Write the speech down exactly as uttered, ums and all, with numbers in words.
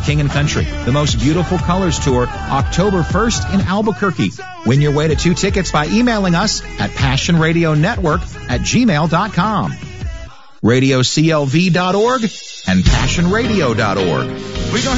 King and Country, the most beautiful colors tour, October first in Albuquerque. Win your way to two tickets by emailing us at passion radio network at gmail dot com. radio C L V dot org and passion radio dot org.